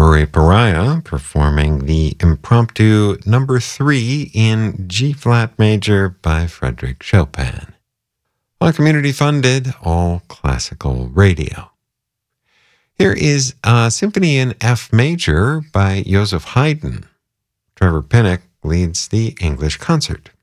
Murray Pariah performing the impromptu number 3 in G-flat major by Frédéric Chopin on community-funded all-classical radio. Here is a symphony in F major by Joseph Haydn. Trevor Pinnock leads the English concert.